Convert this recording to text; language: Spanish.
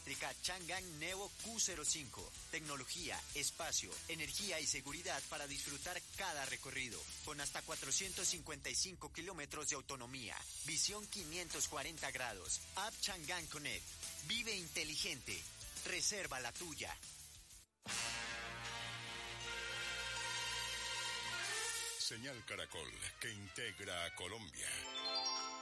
eléctrica Changan Neo Q05. Tecnología, espacio, energía y seguridad para disfrutar cada recorrido. Con hasta 455 kilómetros de autonomía. Visión 540 grados. App Changan Connect. Vive inteligente. Reserva la tuya. Señal Caracol, que integra a Colombia.